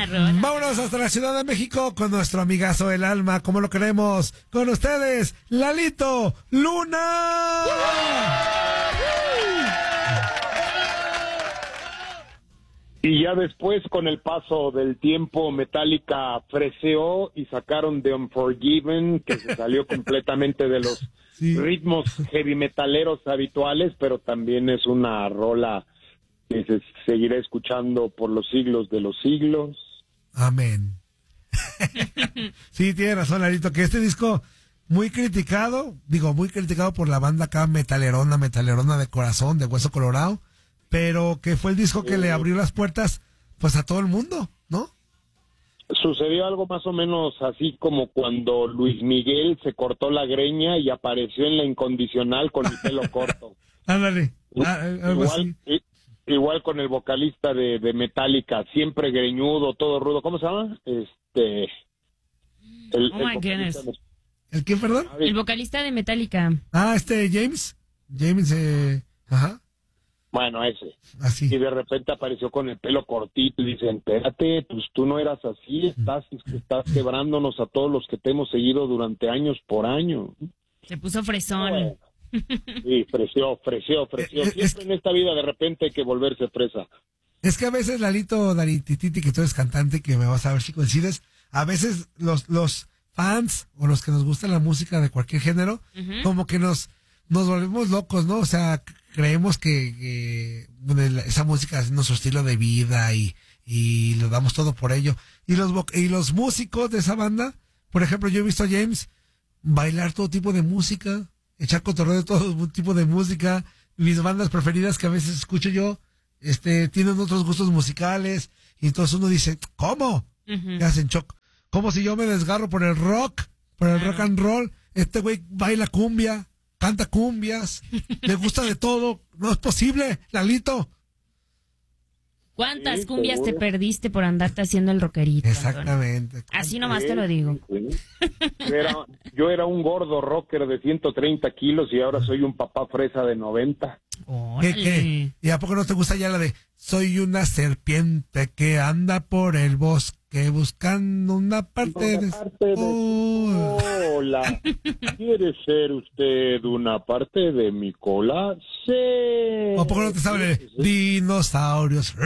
Vámonos hasta la Ciudad de México con nuestro amigazo El Alma, como lo queremos. Con ustedes, Lalito Luna. Y ya después, con el paso del tiempo, Metallica freseó y sacaron The Unforgiven, que se salió completamente de los ritmos heavy metaleros habituales, pero también es una rola que se seguirá escuchando por los siglos de los siglos. Amén. Sí, tiene razón, Lalito, que este disco muy criticado por la banda acá metalerona de corazón, de hueso colorado, pero que fue el disco que le abrió las puertas pues a todo el mundo, ¿no? Sucedió algo más o menos así como cuando Luis Miguel se cortó la greña y apareció en La Incondicional con el pelo corto. Ándale, algo así. Igual con el vocalista de Metallica, siempre greñudo, todo rudo. ¿Cómo se llama? ¿El quién, perdón? El vocalista de Metallica. James. Ajá. Bueno, ese. Así. Y de repente apareció con el pelo cortito y dicen, espérate, pues tú no eras así, estás quebrándonos a todos los que te hemos seguido durante años por año. Se puso fresón. Bueno, sí, fresió. Siempre en esta vida de repente hay que volverse fresa. Es que a veces, Lalito, Daritititi, que tú eres cantante, que me vas a ver si coincides, a veces los fans o los que nos gusta la música de cualquier género, como que nos volvemos locos, ¿no? O sea, creemos que esa música es nuestro estilo de vida y lo damos todo por ello. Y los músicos de esa banda, por ejemplo, yo he visto a James bailar todo tipo de música, echar cotorreo de todo tipo de música. Mis bandas preferidas que a veces escucho yo, tienen otros gustos musicales, y entonces uno dice, ¿cómo? ¿Qué hacen, Choc? Como si yo me desgarro por el rock and roll, este güey baila cumbia, canta cumbias, le gusta de todo, no es posible, Lalito. ¿Cuántas cumbias te perdiste por andarte haciendo el rockerito? Exactamente. Antonio? Así nomás te lo digo. Yo era un gordo rocker de 130 kilos y ahora soy un papá fresa de 90. ¿Qué? ¿Y a poco no te gusta ya la de soy una serpiente que anda por el bosque buscando una parte de cola? ¿Quiere ser usted una parte de mi cola? Sí. ¿A poco no te sabe dinosaurios,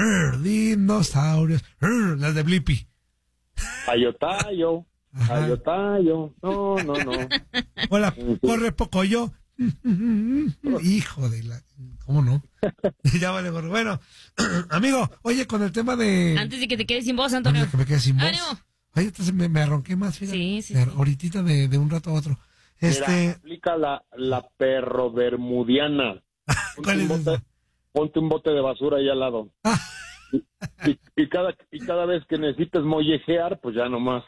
las de Blippi? Ayotayo. No. Hola, corre poco yo. Hijo de la... ¿Cómo no? Ya vale, gorro. Bueno, amigo, oye, con el tema de... Antes de que te quedes sin voz, Antonio. Antes de que me quede sin voz. ¡Ánimo! Oye, entonces me arronqué más, fíjate. Sí. Ahorita de un rato a otro. Mira, aplica la perro bermudiana. ¿Cuál es esa? Ponte un bote de basura ahí al lado. y cada vez que necesites mollejear, pues ya nomás...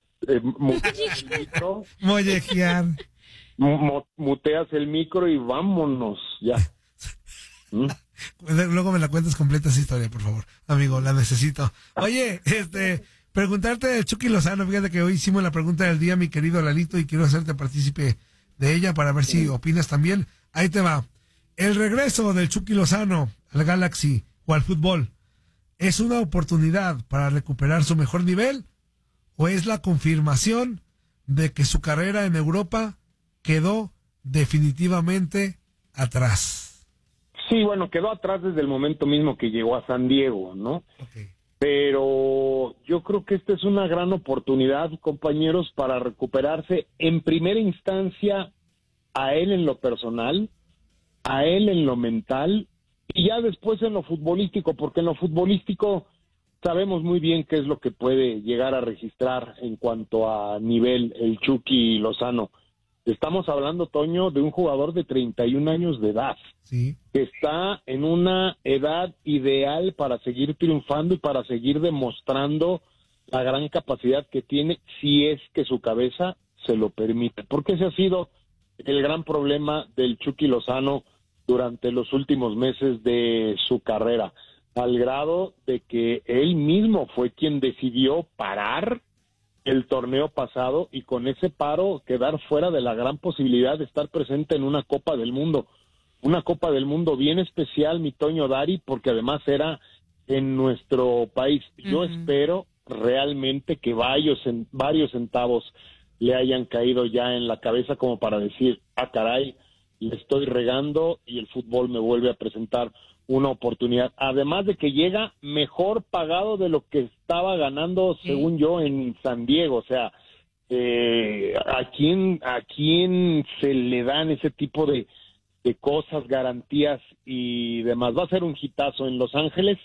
mollejear. Muteas el micro y vámonos, ya. Luego me la cuentas completa esa historia, por favor. Amigo, la necesito. Oye, preguntarte de Chucky Lozano, fíjate que hoy hicimos la pregunta del día, mi querido Lalito, y quiero hacerte partícipe de ella para ver si opinas también. Ahí te va. El regreso del Chucky Lozano al Galaxy o al fútbol, ¿es una oportunidad para recuperar su mejor nivel o es la confirmación de que su carrera en Europa quedó definitivamente atrás? Sí, bueno, quedó atrás desde el momento mismo que llegó a San Diego, ¿no? Okay. Pero yo creo que esta es una gran oportunidad, compañeros, para recuperarse en primera instancia a él en lo personal, a él en lo mental y ya después en lo futbolístico, porque en lo futbolístico sabemos muy bien qué es lo que puede llegar a registrar en cuanto a nivel el Chucky Lozano. Estamos hablando, Toño, de un jugador de 31 años de edad, sí, que está en una edad ideal para seguir triunfando y para seguir demostrando la gran capacidad que tiene, si es que su cabeza se lo permite. Porque ese ha sido el gran problema del Chucky Lozano durante los últimos meses de su carrera, al grado de que él mismo fue quien decidió parar el torneo pasado y con ese paro quedar fuera de la gran posibilidad de estar presente en una Copa del Mundo bien especial, mi Toño Dari, porque además era en nuestro país. Yo espero realmente que varios centavos le hayan caído ya en la cabeza como para decir, caray, le estoy regando y el fútbol me vuelve a presentar una oportunidad. Además de que llega mejor pagado de lo que estaba ganando, según yo, en San Diego. O sea, ¿a quién se le dan ese tipo de cosas, garantías y demás? Va a ser un hitazo en Los Ángeles,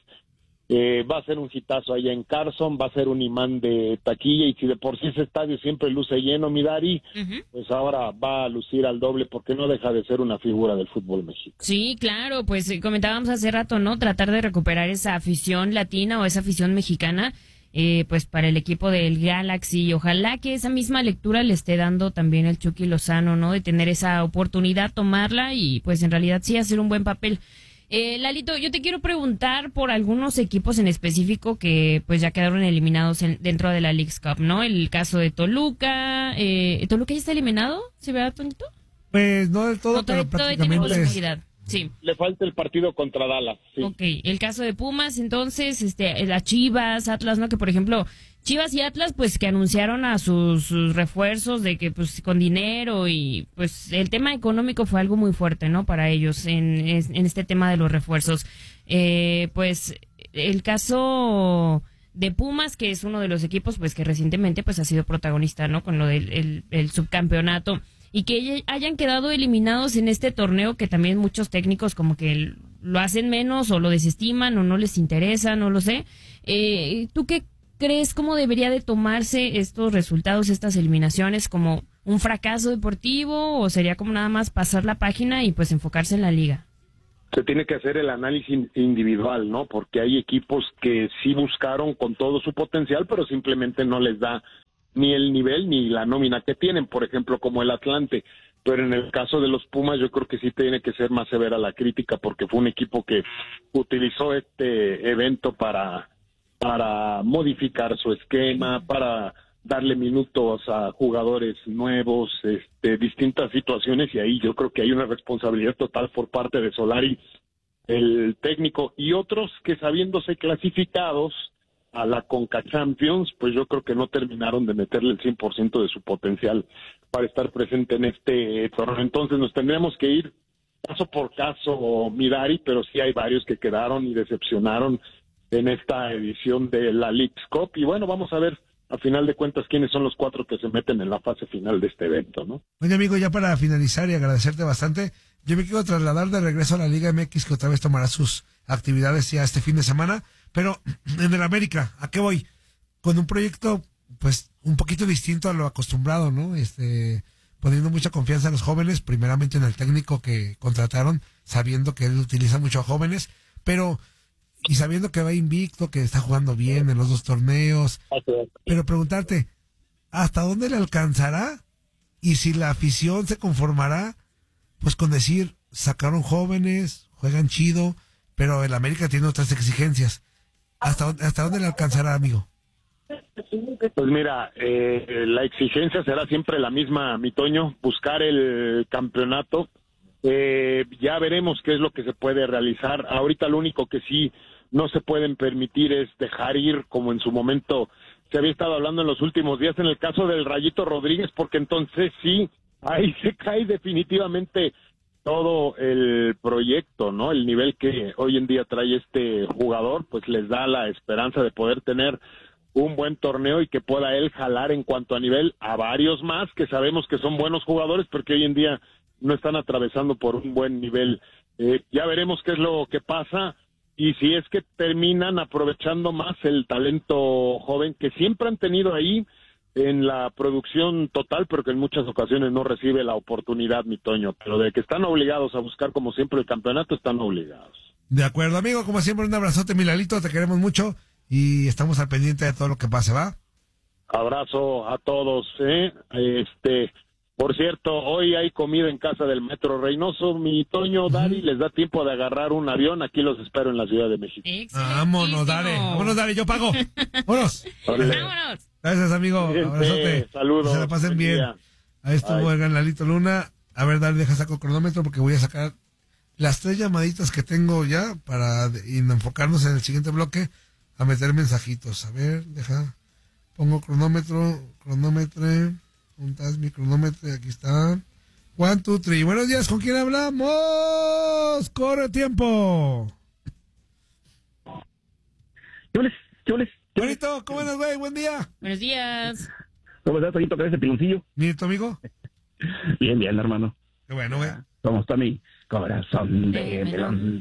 va a ser un hitazo allá en Carson, va a ser un imán de taquilla, y si de por sí ese estadio siempre luce lleno, mi Dari, pues ahora va a lucir al doble, porque no deja de ser una figura del fútbol mexicano. Sí, claro, pues comentábamos hace rato, ¿no? Tratar de recuperar esa afición latina o esa afición mexicana, pues para el equipo del Galaxy. Ojalá que esa misma lectura le esté dando también el Chucky Lozano, ¿no? De tener esa oportunidad, tomarla y pues en realidad sí hacer un buen papel. Lalito, yo te quiero preguntar por algunos equipos en específico que pues ya quedaron eliminados dentro de la Leagues Cup, ¿no? El caso de Toluca. ¿Toluca ya está eliminado? ¿Se ve, Tonito? Pues no del todo, No, pero todavía tiene prácticamente posibilidad. Sí. Le falta el partido contra Dallas, sí. Ok, el caso de Pumas, entonces, las Chivas, Atlas, ¿no? Que por ejemplo, Chivas y Atlas, pues que anunciaron a sus refuerzos de que pues con dinero, y pues el tema económico fue algo muy fuerte, ¿no? Para ellos en este tema de los refuerzos. Pues el caso de Pumas, que es uno de los equipos pues que recientemente pues ha sido protagonista, ¿no? Con lo del el subcampeonato. Y que hayan quedado eliminados en este torneo, que también muchos técnicos como que lo hacen menos o lo desestiman o no les interesa, no lo sé. ¿Tú qué crees, cómo debería de tomarse estos resultados, estas eliminaciones? ¿Como un fracaso deportivo o sería como nada más pasar la página y pues enfocarse en la liga? Se tiene que hacer el análisis individual, ¿no? Porque hay equipos que sí buscaron con todo su potencial, pero simplemente no les da ni el nivel ni la nómina que tienen, por ejemplo, como el Atlante. Pero en el caso de los Pumas, yo creo que sí tiene que ser más severa la crítica, porque fue un equipo que utilizó este evento para modificar su esquema, para darle minutos a jugadores nuevos, distintas situaciones, y ahí yo creo que hay una responsabilidad total por parte de Solari, el técnico, y otros que, sabiéndose clasificados a la Conca Champions, pues yo creo que no terminaron de meterle el 100% de su potencial para estar presente en este torneo. Entonces nos tendremos que ir caso por caso, Midari, pero sí hay varios que quedaron y decepcionaron en esta edición de la Leagues Cup, y bueno, vamos a ver a final de cuentas quiénes son los 4 que se meten en la fase final de este evento, ¿no? Oye, amigo, ya para finalizar y agradecerte bastante, yo me quiero trasladar de regreso a la Liga MX, que otra vez tomará sus actividades ya este fin de semana, pero en el América, ¿a qué voy? Con un proyecto, pues, un poquito distinto a lo acostumbrado, ¿no? Poniendo mucha confianza en los jóvenes, primeramente en el técnico que contrataron, sabiendo que él utiliza mucho a jóvenes, pero, y sabiendo que va invicto, que está jugando bien en los 2 torneos, pero preguntarte, ¿hasta dónde le alcanzará? Y si la afición se conformará, pues con decir, sacaron jóvenes, juegan chido, pero el América tiene otras exigencias. ¿Hasta dónde le alcanzará, amigo? Pues mira, la exigencia será siempre la misma, mi Toño, buscar el campeonato. Ya veremos qué es lo que se puede realizar. Ahorita lo único que sí no se pueden permitir es dejar ir, como en su momento se había estado hablando en los últimos días, en el caso del Rayito Rodríguez, porque entonces sí, ahí se cae definitivamente todo el proyecto, ¿no? El nivel que hoy en día trae este jugador, pues les da la esperanza de poder tener un buen torneo y que pueda él jalar en cuanto a nivel a varios más que sabemos que son buenos jugadores, porque hoy en día no están atravesando por un buen nivel. Ya veremos qué es lo que pasa y si es que terminan aprovechando más el talento joven que siempre han tenido ahí en la producción total, pero que en muchas ocasiones no recibe la oportunidad, mi Toño, pero de que están obligados a buscar como siempre el campeonato, están obligados. De acuerdo, amigo, como siempre un abrazote, Milalito, te queremos mucho y estamos al pendiente de todo lo que pase, ¿va? Abrazo a todos, por cierto, hoy hay comida en casa del Metro Reynoso, mi Toño, Dari, les da tiempo de agarrar un avión, aquí los espero en la Ciudad de México. Vámonos, dale, yo pago. Vámonos. Vámonos. Gracias, amigo. Abrazote. Saludos. Que se la pasen bien. Ahí estuvo el Lalito Luna. A ver, dale, deja saco el cronómetro porque voy a sacar las 3 llamaditas que tengo ya para enfocarnos en el siguiente bloque. a meter mensajitos. A ver, pongo cronómetro. ¿Dónde está mi cronómetro? Aquí está. 1, 2, 3. Buenos días, ¿con quién hablamos? Corre tiempo. ¿Qué oles? Bonito, ¿cómo andas, güey? Buen día. Buenos días. ¿Cómo estás, Toñito? ¿Qué es ese piloncillo? ¿Mi tu amigo? Bien, hermano. Qué bueno, güey. ¿Cómo está mi corazón de melón,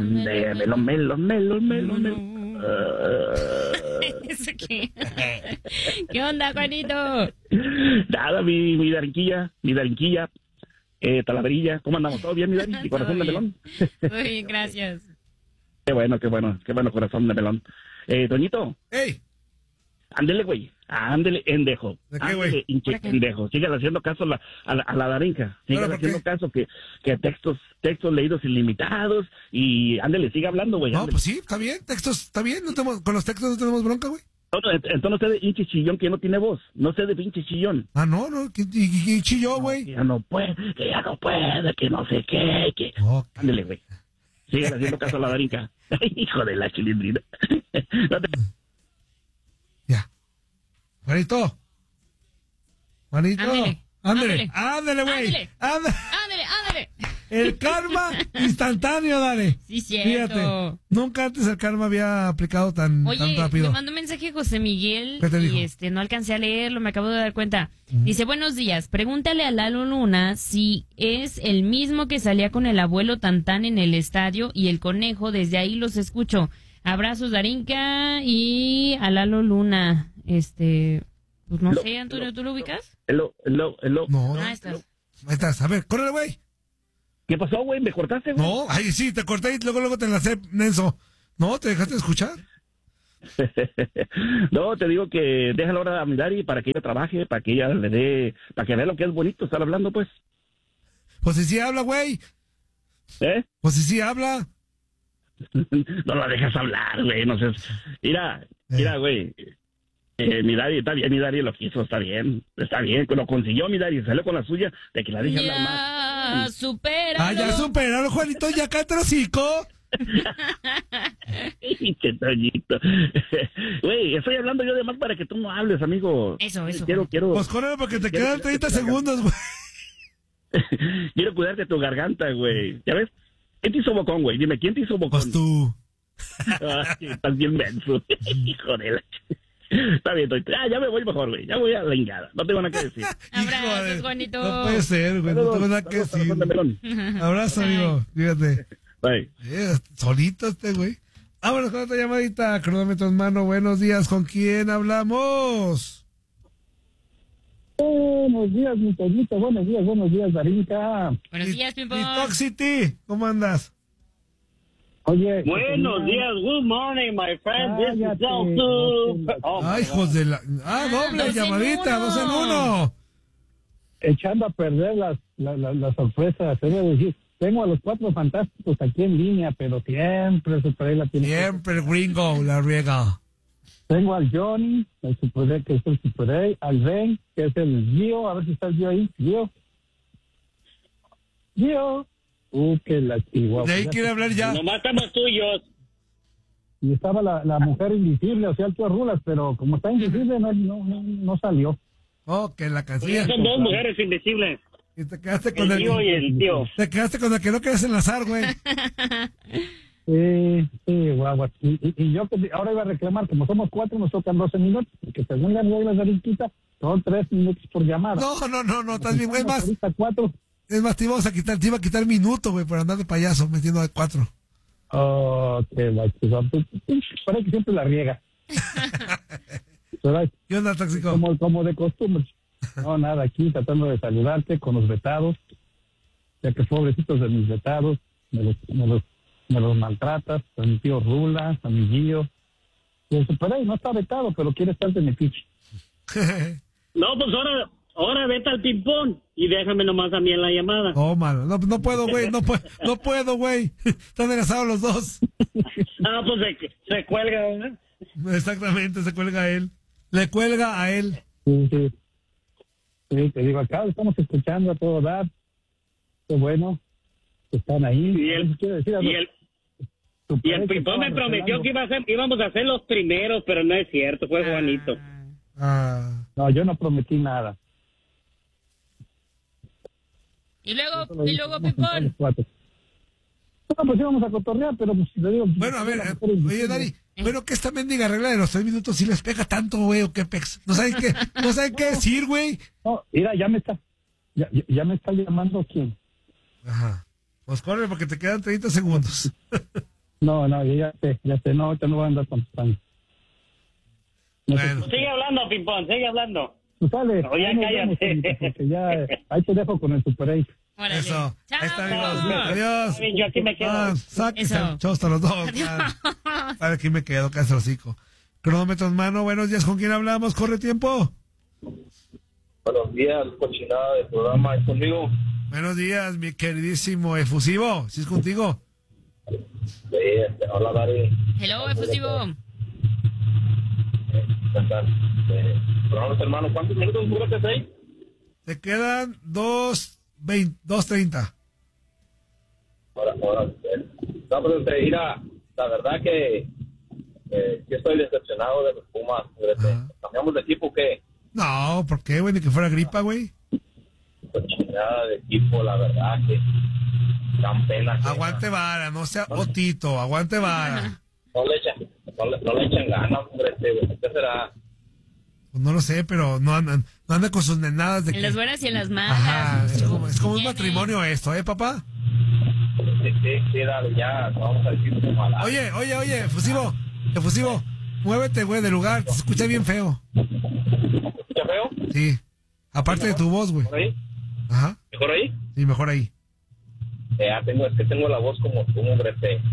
melón? ¿Eso qué? ¿Qué onda, Juanito? Nada, mi darinquilla, talaverilla. ¿Cómo andamos? ¿Todo bien, mi Dari? ¿Mi corazón de melón? Muy bien, gracias. Qué bueno, corazón de melón. Toñito. ¡Ey! Ándele, güey. Ándele, endejo. ¿De qué, güey? Hinche endejo. Síguele haciendo caso a la darinca. Síguele haciendo caso que textos leídos ilimitados. Y ándele, sigue hablando, güey. No, ándele. pues sí, está bien. Textos, está bien. Con los textos no tenemos bronca, güey. Entonces no sé de hinche chillón que no tiene voz. No sé de pinche chillón. Ah, no. ¿Quién chilló, güey? Que ya no puede, que no sé qué. Ok. Ándele, güey. Síguele haciendo caso a la darinca. Hijo de la chilindrina. No te... Ya. Juanito. Ándele, güey. Ándele. El karma instantáneo, dale. Sí, cierto. Fíjate, nunca antes el karma había aplicado tan rápido. Me mandó un mensaje José Miguel ¿Qué te dijo? y no alcancé a leerlo, me acabo de dar cuenta. Dice, buenos días, pregúntale a Lalo Luna si es el mismo que salía con el abuelo Tantán en el estadio y el conejo, desde ahí los escucho. Abrazos, Darinka, y a Lalo Luna. Pues no sé, Antonio, ¿tú lo ubicas? No. Ah, estás. Ahí estás, a ver, córrele, güey. ¿Qué pasó, güey? ¿Me cortaste, güey? No, ahí sí, te corté y luego te enlacé, Nenso. No, ¿te dejaste de escuchar? No, te digo que déjala ahora a mi Dari para que ella trabaje, para que ella le dé, para que vea lo que es bonito estar hablando, pues. Pues si sí habla, güey. ¿Eh? Pues si sí habla. No la dejas hablar, güey, no sé. Mira, güey. Mi Dari, está bien, mi Dari lo quiso, está bien, lo consiguió mi Dari, salió con la suya, de que la deje hablar más. Ya superaron, Juanito, ya cállate el hocico. Qué Toñito. Güey, estoy hablando yo de más para que tú no hables, amigo. Eso. Quiero. Pues córrele porque te quedan 30 segundos, güey. Quiero cuidarte tu garganta, güey. ¿Ya ves? ¿Quién te hizo bocón, güey? Dime, ¿quién te hizo bocón? Pues tú. Ay, estás bien menso. Hijo de la... Está bien, ya me voy mejor, güey. Ya voy a la ingada. No tengo nada que decir. Abrazos, Juanito. No puede ser, güey. No tengo nada que decir. Abrazo, amigo. Fíjate. Bye. Solito güey. Vámonos con otra llamadita. Cronómetro en mano. Buenos días. ¿Con quién hablamos? Buenos días, mi Toñito. Buenos días, Darinka. Buenos días, Pimpón. Toxity, ¿cómo andas? Oye. Buenos días, good morning, my friend. This is Elsu. Ay, hijos de la... doble dos en llamadita, uno. 2 en 1. Echando a perder las sorpresas. Te voy a decir, tengo a los 4 fantásticos aquí en línea, pero siempre Super la tiene. Siempre el gringo la riega. Tengo al Johnny, el Super que es el Super al Ben, que es el Gio. A ver si está el Gio ahí. Gio. Que la chihuahua. De ahí quiere hablar ya. Nomás estamos tuyos. Y estaba la mujer invisible, o sea, el tío Rulas, pero como está invisible, no salió. Oh, que la canción. Son dos mujeres invisibles. Y te quedaste con El tío y el tío. Te quedaste con el que no quieres enlazar, güey. Sí, guagua. Y yo que ahora iba a reclamar, como somos 4, nos tocan 12 minutos, que según las reglas de Riquita, son 3 minutos por llamada. No, estás bien, güey. Es más, ahorita 4. te iba a quitar minuto, güey, por andar de payaso metiendo a 4. Oh, qué la chihuahua. Parece que siempre la riega. ¿Verdad? ¿Qué onda, tóxico? Como de costumbre. No, nada, aquí tratando de saludarte con los vetados, ya que pobrecitos de mis vetados, me los maltratas, a mi tío Rula, a mi Gio. Y el Super no está vetado, pero quiere estar de metiche. No, pues ahora vete al ping-pong y déjame nomás a mí en la llamada. Oh, mano, no puedo, güey, no puedo, güey. Están enlazados los dos. Pues se cuelga, ¿verdad? Exactamente, se cuelga a él. Le cuelga a él. Sí. Sí, te digo, acá estamos escuchando a todo dar. Qué bueno que están ahí. Y Super Y el 8 Pimpón me estaba prometió regalando. que íbamos a ser los primeros, pero no es cierto, fue Juanito. Ah, No, yo no prometí nada. Y luego, Solo dije, vamos a juntar Pipón. los 4. No, pues íbamos a cotorrear, pero pues le digo... bueno, a ver, la mujer es oye, invisible. Dari, pero que esta mendiga regla de los 3 minutos sí les pega tanto, güey, o qué pex. No saben qué decir, güey. No, mira, ya me está llamando quién. Ajá. Pues corre porque te quedan 30 segundos. No, ya sé, no, ahorita no voy a andar contestando. No sé. Bueno, Sigue hablando, Pimpón, sigue hablando. Pues sale. No, ya ahí nos cállate. vemos, Juanito, porque ya, ahí te dejo con el Super 8. Órale. eso. Chao. Ahí está, amigos. Adiós. Está bien, yo aquí me quedo. Sáquense Eso. el chosto los dos. Para aquí me quedo, casi hocico. Cronómetro en mano, buenos días, ¿con quién hablamos? ¿Corre tiempo? Buenos días, cochinada del programa, ¿es conmigo? Buenos días, mi queridísimo efusivo. ¿Sí es contigo? Sí, hola, Dari. Hello, efusivo. Programa, hermano, ¿cuántos minutos duraste ahí? Te quedan 2:30. Ahora, no, pues mira, la verdad que yo estoy decepcionado de los Pumas. Ajá. ¿Cambiamos de equipo qué? No, ¿por qué, güey? Ni que fuera gripa, güey. Cochinada de equipo, la verdad que dan pena. Que Aguante vara, no sea otito, aguante vara. no le echan ganas, hombre, ¿qué será? Pues no lo sé, pero no andan con sus nenadas de En que... las buenas y en las malas. Ajá, es como un Tiene. matrimonio esto, ¿eh, papá? Sí, dale, ya, vamos a decir como a la... Oye, efusivo, muévete, güey, del lugar, te escucha bien feo. ¿Escucha feo? Sí, aparte de tu voz, güey. ¿Mejor ahí? Ajá, ¿Mejor ahí? sí, mejor ahí. Es que tengo la voz como tú, hombre,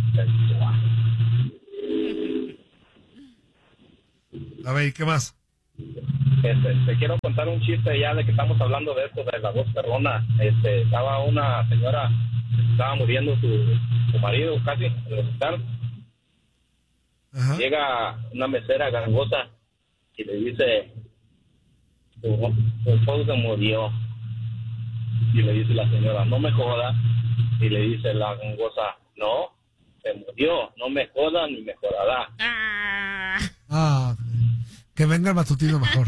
A ver, ¿y qué más? Te quiero contar un chiste ya de que estamos hablando de esto, de la voz perrona. Estaba una señora, estaba muriendo su marido casi en el hospital. Ajá. Llega una mesera gangosa y le dice, tu esposo se murió. Y le dice la señora, no me joda. Y le dice la gangosa, no, se murió, no me joda ni me jodará. Ah, que venga el matutino mejor.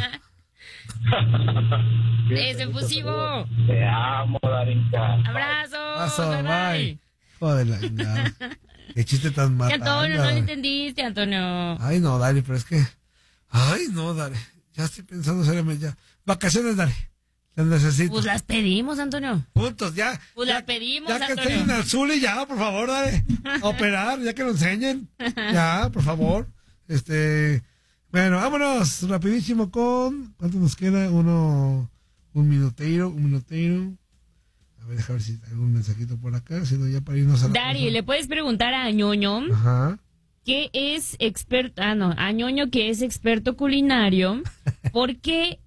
Es efusivo. Te amo, Darinka. Abrazo. Paso, Bye, bye. bye. Joder, la chingada. Qué chiste tan Que matado. Antonio, no lo entendiste, Antonio. Ay, no, Dari, pero es que... Ay, no, Dari. Ya estoy pensando seriamente ya. Vacaciones, Dari. Las necesito. Pues las pedimos, Antonio. Puntos, ya. Pues ya, las pedimos, ya que Antonio. estén en el Zuli, ya, por favor, Dari. A operar, ya que lo enseñen. Ya, por favor. Bueno, vámonos rapidísimo con... ¿Cuánto nos queda? Un minuteiro. A ver, déjame ver si hay algún mensajito por acá, si no ya para irnos a la Dari, pausa. ¿le puedes preguntar a Ñoño Ajá. que es experto... Ah, no, a Ñoño que es experto culinario, ¿por qué?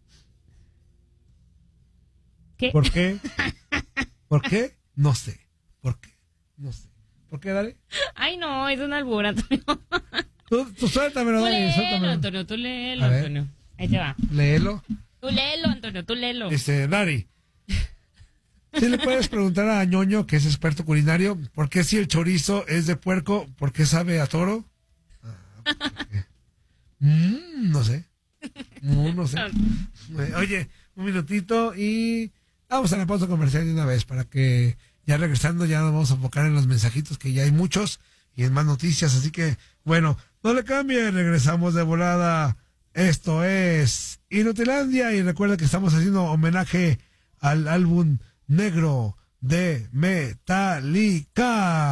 ¿Qué? ¿Por qué? ¿Por qué? No sé. ¿Por qué? No sé. ¿Por qué, Dari? Ay, no, es un albur, Antonio. Tú suéltamelo, Tú Dari, léelo, suéltamelo. Antonio, tú léelo, A ver. Antonio. Ahí te va. Léelo. Tú léelo, Antonio, tú léelo. Dari. ¿Sí le puedes preguntar a Ñoño, que es experto culinario, por qué si el chorizo es de puerco, por qué sabe a toro? ¿Por qué? No sé. No sé. Oye, un minutito y vamos a la pausa comercial de una vez para que ya regresando ya nos vamos a enfocar en los mensajitos, que ya hay muchos y en más noticias. Así que, bueno, no le cambie, regresamos de volada. Esto es Inutilandia y recuerda que estamos haciendo homenaje al álbum negro de Metallica.